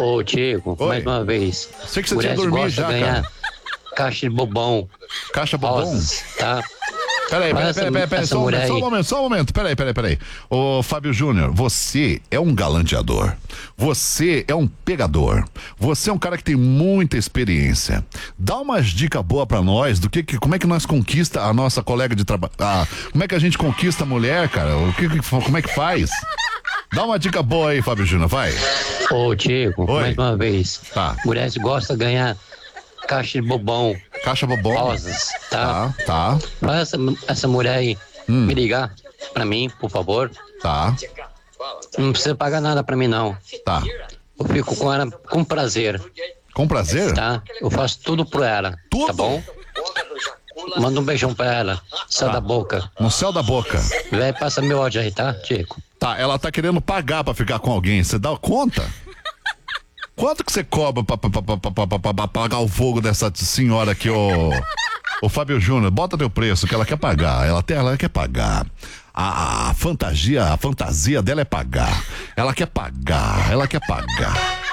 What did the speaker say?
Ô, Tico, Oi. mais uma vez. Sei que você tinha Mulheres dormido gostam já, de ganhar cara. caixa de bobão. Caixa bobão? Rosas, tá? Peraí, Essa só um mulher momento, aí. só um momento, peraí. Ô, Fábio Júnior, você é um galanteador, você é um pegador, você é um cara que tem muita experiência. Dá umas dicas boas pra nós do como é que nós conquista a nossa colega de trabalho, como é que a gente conquista a mulher, cara, como é que faz? Dá uma dica boa aí, Fábio Júnior, vai. Ô, Tico, Oi. mais uma vez. Tá. Mulheres gostam de ganhar caixa de bobão. Caixa bobão. Rosas, tá? Tá, Faz essa mulher aí me ligar pra mim, por favor. tá, Não precisa pagar nada pra mim, não. tá. Eu fico com ela com prazer, Com prazer? tá? Eu faço tudo por ela, Tudo? tá bom? Manda um beijão pra ela, céu da boca. No céu da boca. Véi, passa meu ódio aí, tá, Tico? Tá, ela tá querendo pagar pra ficar com alguém, você dá conta? Quanto que você cobra pra pagar o fogo dessa senhora aqui, ô Fábio Júnior? Bota teu preço que ela quer pagar, ela quer pagar. A fantasia dela é pagar. Ela quer pagar.